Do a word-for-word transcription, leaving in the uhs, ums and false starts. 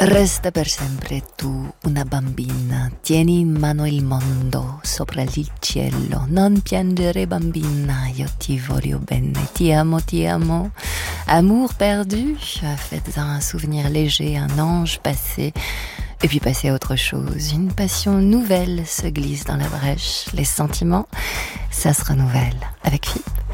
Resta per sempre tu una bambina, tieni in mano il mondo sopra il cielo, non piangere bambina, io ti voglio bene, ti amo, ti amo. Amour perdu, faites un souvenir léger, un ange passé, et puis passez à autre chose. Une passion nouvelle se glisse dans la brèche, les sentiments, ça se renouvelle avec F I P.